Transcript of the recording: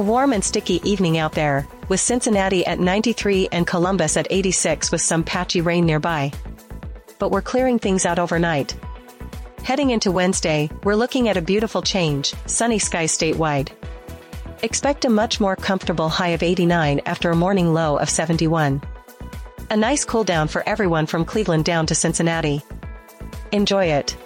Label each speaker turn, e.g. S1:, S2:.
S1: warm and sticky evening out there, with Cincinnati at 93 and Columbus at 86 with some patchy rain nearby. But we're clearing things out overnight. Heading into Wednesday, we're looking at a beautiful change, sunny skies statewide. Expect a much more comfortable high of 89 after a morning low of 71. A nice cool down for everyone from Cleveland down to Cincinnati. Enjoy it.